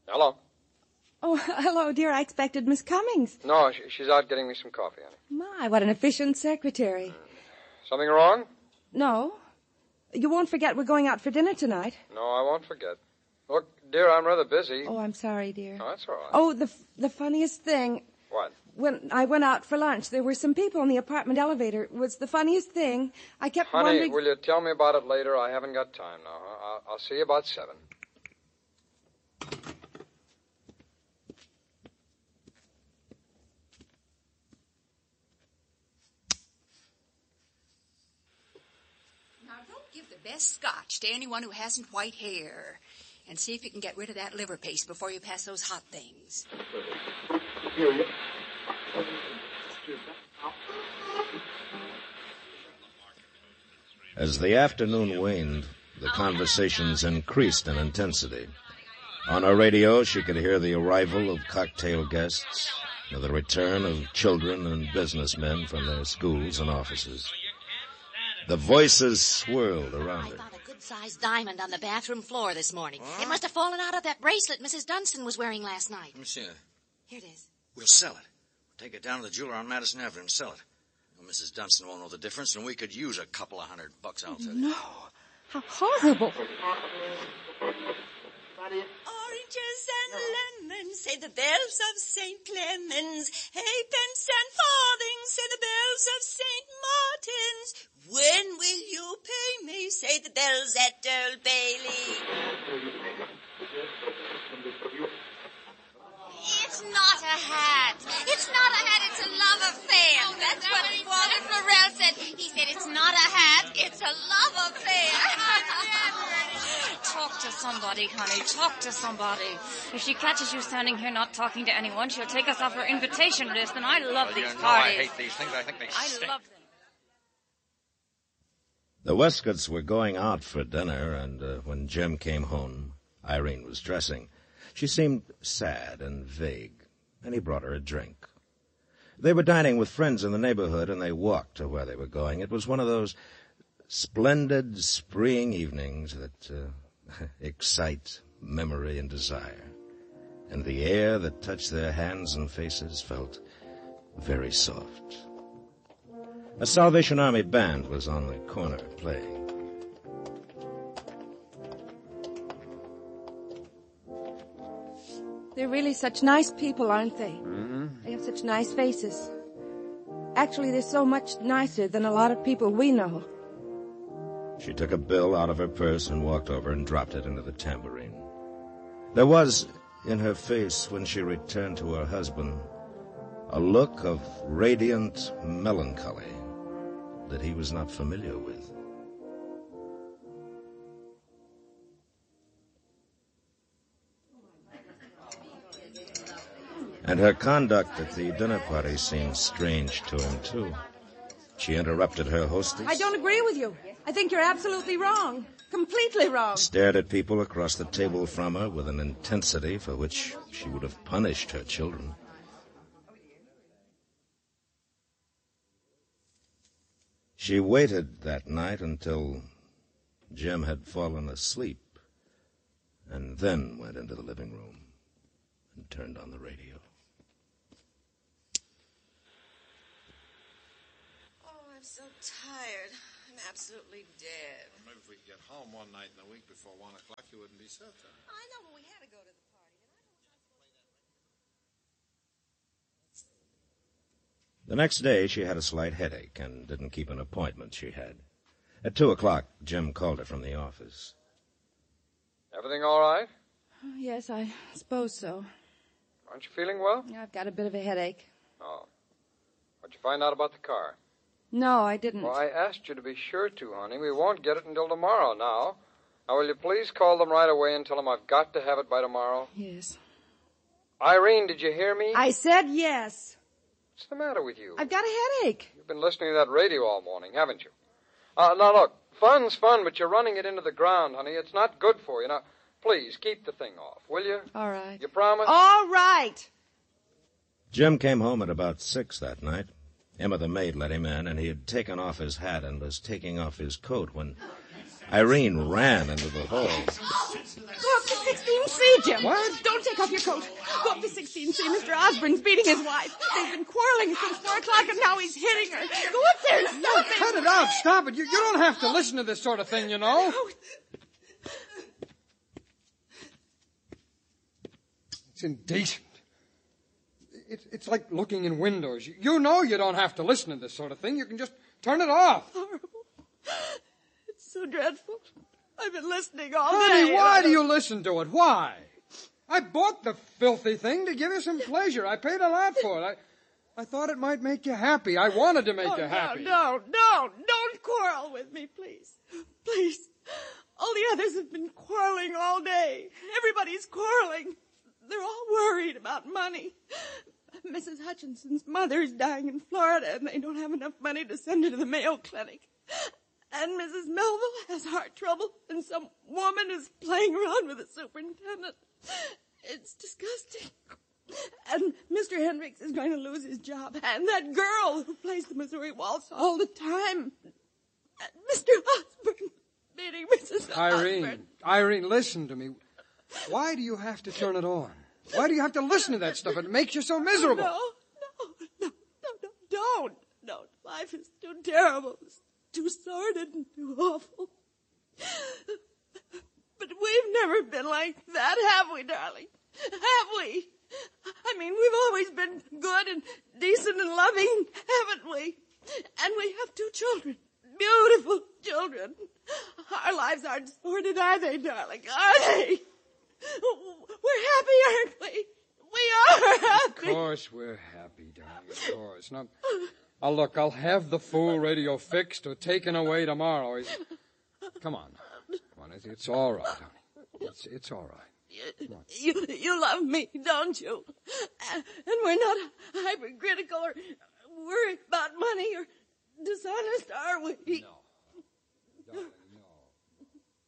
Hello. Oh, hello, dear. I expected Miss Cummings. No, she's out getting me some coffee, honey. My, what an efficient secretary. Something wrong? No. You won't forget we're going out for dinner tonight. No, I won't forget. Look, dear, I'm rather busy. Oh, I'm sorry, dear. Oh, that's all right. Oh, the funniest thing. What? When I went out for lunch, there were some people in the apartment elevator. It was the funniest thing. I kept Honey, wondering... will you tell me about it later? I haven't got time now. Huh? I'll see you about 7. Now, don't give the best scotch to anyone who hasn't white hair. And see if you can get rid of that liver paste before you pass those hot things. As the afternoon waned, the conversations increased in intensity. On her radio, she could hear the arrival of cocktail guests, and the return of children and businessmen from their schools and offices. The voices swirled around her. I found a good-sized diamond on the bathroom floor this morning. Huh? It must have fallen out of that bracelet Mrs. Dunstan was wearing last night. Let me see it. Here it is. We'll sell it. Take it down to the jeweler on Madison Avenue and sell it. Well, Mrs. Dunstan won't know the difference, and we could use a couple of $100, I'll tell you. No. How horrible. Oranges and lemons, say the bells of St. Clemens. Halfpence and farthings, say the bells of St. Martin's. When will you pay me, say the bells at Earl Bailey. It's not a hat. It's not a hat. It's a love affair. That's what Walter Florell said. He said it's not a hat. It's a love affair. Talk to somebody, honey. Talk to somebody. If she catches you standing here not talking to anyone, she'll take us off her invitation list, and I love these parties. I hate these things. I think they stink. I love them. The Westcotts were going out for dinner, and when Jim came home, Irene was dressing. She seemed sad and vague, and he brought her a drink. They were dining with friends in the neighborhood, and they walked to where they were going. It was one of those splendid, spreeing evenings that excite memory and desire. And the air that touched their hands and faces felt very soft. A Salvation Army band was on the corner playing. They're really such nice people, aren't they? Mm-hmm. They have such nice faces. Actually, they're so much nicer than a lot of people we know. She took a bill out of her purse and walked over and dropped it into the tambourine. There was in her face, when she returned to her husband, a look of radiant melancholy that he was not familiar with. And her conduct at the dinner party seemed strange to him, too. She interrupted her hostess. I don't agree with you. I think you're absolutely wrong. Completely wrong. Stared at people across the table from her with an intensity for which she would have punished her children. She waited that night until Jim had fallen asleep, and then went into the living room and turned on the radio. I'm so tired. I'm absolutely dead. Well, maybe if we could get home one night in the week before 1 o'clock, you wouldn't be so tired. I know, but we had to go to the party. The next day, she had a slight headache and didn't keep an appointment she had. At 2 o'clock, Jim called her from the office. Everything all right? Yes, I suppose so. Aren't you feeling well? I've got a bit of a headache. Oh. What'd you find out about the car? No, I didn't. Well, I asked you to be sure to, honey. We won't get it until tomorrow now. Now, will you please call them right away and tell them I've got to have it by tomorrow? Yes. Irene, did you hear me? I said yes. What's the matter with you? I've got a headache. You've been listening to that radio all morning, haven't you? Now, look, fun's fun, but you're running it into the ground, honey. It's not good for you. Now, please, keep the thing off, will you? All right. You promise? All right. Jim came home at about 6 that night. Emma the maid let him in, and he had taken off his hat and was taking off his coat when Irene ran into the hall. Look, the 16 see, Jim. What? Don't take off your coat. Go up to 16 and see Mr. Osborne's beating his wife. They've been quarreling since 4 o'clock and now he's hitting her. Go up there and stop it. Cut it out. Stop it. You don't have to listen to this sort of thing, you know. It's indecent. It's like looking in windows. You know you don't have to listen to this sort of thing. You can just turn it off. Horrible. It's so dreadful. I've been listening all Honey, day. why do you listen to it? Why? I bought the filthy thing to give you some pleasure. I paid a lot for it. I thought it might make you happy. I wanted to make you happy. No. Don't quarrel with me, please. Please. All the others have been quarreling all day. Everybody's quarreling. They're all worried about money. Mrs. Hutchinson's mother's dying in Florida, and they don't have enough money to send her to the Mayo Clinic. And Mrs. Melville has heart trouble, and some woman is playing around with the superintendent. It's disgusting. And Mr. Hendricks is going to lose his job. And that girl who plays the Missouri Waltz all the time. And Mr. Osborne beating Mrs. Osborne. Irene, listen to me. Why do you have to turn it on? Why do you have to listen to that stuff? It makes you so miserable. No, don't. Life is too terrible. It's too sordid and too awful. But we've never been like that, have we, darling? Have we? I mean, we've always been good and decent and loving, haven't we? And we have 2 children. Beautiful children. Our lives aren't sordid, are they, darling? Are they? We're happy, aren't we? We are happy. Of course we're happy, darling. Of course. Now, look, I'll have the fool radio fixed or taken away tomorrow. Come on. It's all right, honey. It's all right. You love me, don't you? And we're not hypercritical or worried about money or dishonest, are we? No.